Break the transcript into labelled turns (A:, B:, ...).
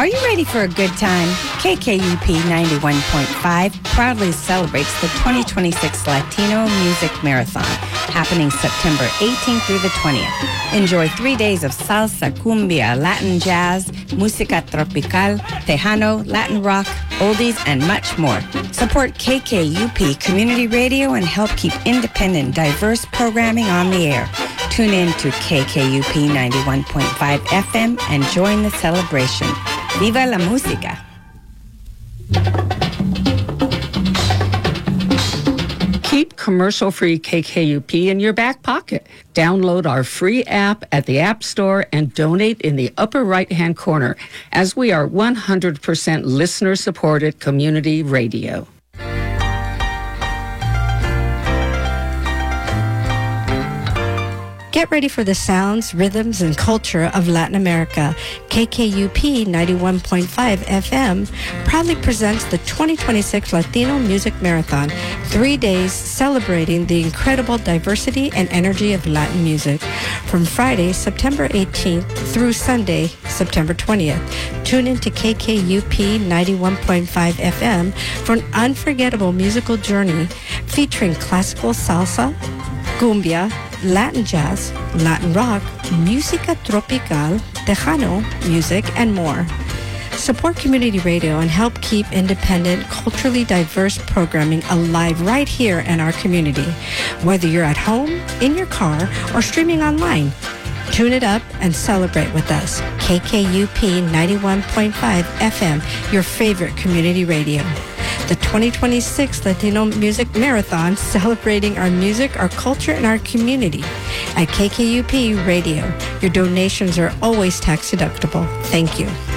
A: Are you ready for a good time? KKUP 91.5 proudly celebrates the 2026 Latino Music Marathon, happening September 18th through the 20th. Enjoy 3 days of salsa, cumbia, Latin jazz, música tropical, tejano, Latin rock, oldies, and much more. Support KKUP Community Radio and help keep independent, diverse programming on the air. Tune in to KKUP 91.5 FM and join the celebration. Viva la música!
B: Keep commercial-free KKUP in your back pocket. Download our free app at the App Store and donate in the upper right-hand corner, as we are 100% listener-supported community radio.
C: Get ready for the sounds, rhythms, and culture of Latin America. KKUP 91.5 FM proudly presents the 2026 Latino Music Marathon, 3 days celebrating the incredible diversity and energy of Latin music. From Friday, September 18th through Sunday, September 20th. Tune in to KKUP 91.5 FM for an unforgettable musical journey featuring classical salsa, cumbia, Latin jazz, Latin rock, música tropical, tejano music, and more. Support community radio and help keep independent, culturally diverse programming alive right here in our community. Whether you're at home, in your car, or streaming online, tune it up and celebrate with us. KKUP 91.5 FM, your favorite community radio. The 2026 Latino Music Marathon, celebrating our music, our culture, and our community. At KKUP Radio, your donations are always tax deductible. Thank you.